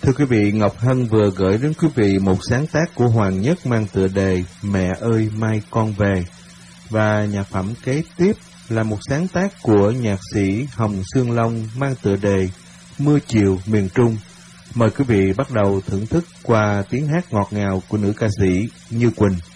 Thưa quý vị, Ngọc Hân vừa gửi đến quý vị một sáng tác của Hoàng Nhất mang tựa đề Mẹ ơi mai con về. Và nhạc phẩm kế tiếp là một sáng tác của nhạc sĩ Hồng Sương Long mang tựa đề Mưa chiều miền Trung. Mời quý vị bắt đầu thưởng thức qua tiếng hát ngọt ngào của nữ ca sĩ Như Quỳnh.